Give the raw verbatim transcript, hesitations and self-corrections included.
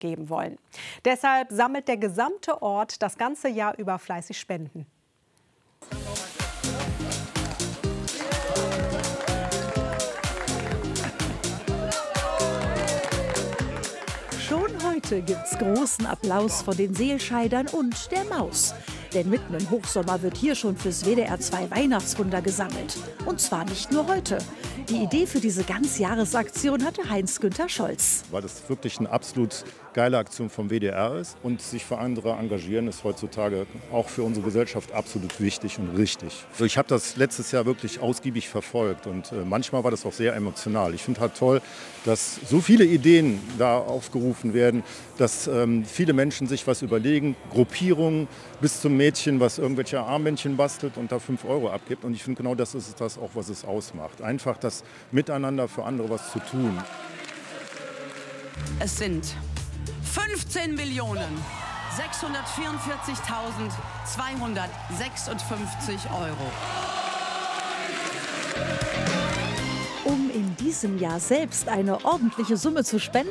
geben wollen. Deshalb sammelt der gesamte Ort das ganze Jahr über fleißig Spenden. Schon heute gibt's großen Applaus vor den Seelscheidern und der Maus. Denn mitten im Hochsommer wird hier schon fürs W D R zwei Weihnachtswunder gesammelt. Und zwar nicht nur heute. Die Idee für diese Ganzjahresaktion hatte Heinz-Günther Scholz. Weil das wirklich eine absolut geile Aktion vom W D R ist. Und sich für andere engagieren ist heutzutage auch für unsere Gesellschaft absolut wichtig und richtig. Also ich habe das letztes Jahr wirklich ausgiebig verfolgt. Und äh, manchmal war das auch sehr emotional. Ich finde halt toll, dass so viele Ideen da aufgerufen werden, dass ähm, viele Menschen sich was überlegen, Gruppierungen bis zum Mädchen, was irgendwelche Armbändchen bastelt und da fünf Euro abgibt. Und ich finde, genau das ist das auch, was es ausmacht. Einfach das Miteinander für andere was zu tun. Es sind fünfzehn Millionen sechshundertvierundvierzigtausendzweihundertsechsundfünfzig Euro. Um in diesem Jahr selbst eine ordentliche Summe zu spenden,